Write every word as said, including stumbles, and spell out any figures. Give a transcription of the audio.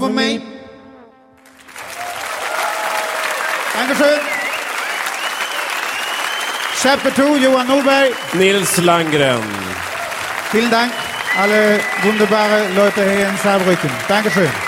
von mir. Dankeschön. Chapter two, Johan Norberg. Nils Landgren. Vielen Dank, alle wunderbare Leute hier in Saarbrücken. Dankeschön.